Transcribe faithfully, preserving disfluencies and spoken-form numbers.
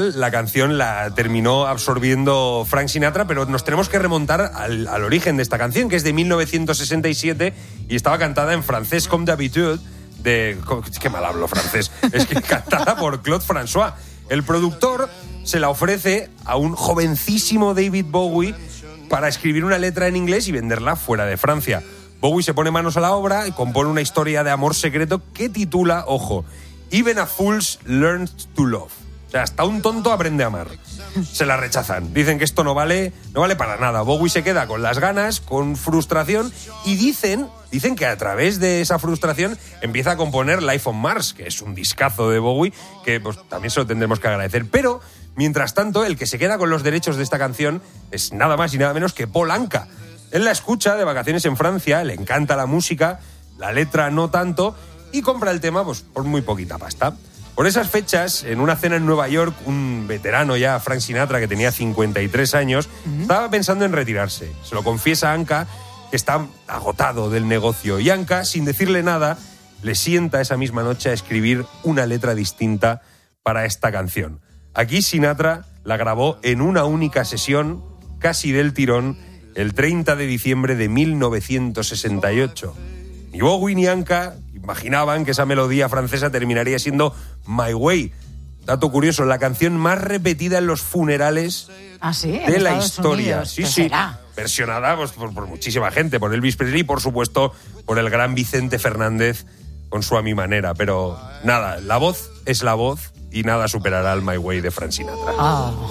la canción la terminó absorbiendo Frank Sinatra, pero nos tenemos que remontar al, al origen de esta canción, que es de mil novecientos sesenta y siete y estaba cantada en francés comme d'habitude, de... Qué mal hablo francés. Es que cantada por Claude François. El productor se la ofrece a un jovencísimo David Bowie para escribir una letra en inglés y venderla fuera de Francia. Bowie se pone manos a la obra y compone una historia de amor secreto que titula, ojo, Even a Fool's Learns to Love. O sea, hasta un tonto aprende a amar. Se la rechazan. Dicen que esto no vale, no vale para nada. Bowie se queda con las ganas, con frustración, y dicen, dicen que a través de esa frustración empieza a componer Life on Mars, que es un discazo de Bowie, que pues, también se lo tendremos que agradecer. Pero, mientras tanto, el que se queda con los derechos de esta canción es nada más y nada menos que Paul Anka. Él la escucha de vacaciones en Francia, le encanta la música, la letra no tanto, y compra el tema pues, por muy poquita pasta. Por esas fechas, en una cena en Nueva York, un veterano ya, Frank Sinatra, que tenía cincuenta y tres años, uh-huh. estaba pensando en retirarse. Se lo confiesa a Anka, que está agotado del negocio. Y Anka, sin decirle nada, le sienta esa misma noche a escribir una letra distinta para esta canción. Aquí Sinatra la grabó en una única sesión, casi del tirón, el treinta de diciembre de mil novecientos sesenta y ocho. Ni Bowie ni Anka imaginaban que esa melodía francesa terminaría siendo My Way. Dato curioso, la canción más repetida en los funerales ¿Ah, sí? de la Estados historia. Unidos. Sí, ¿Qué sí. será? Versionada pues, por, por muchísima gente, por Elvis Presley y por supuesto por el gran Vicente Fernández con su A Mi Manera. Pero nada, la voz es la voz y nada superará al My Way de Frank Sinatra. Oh.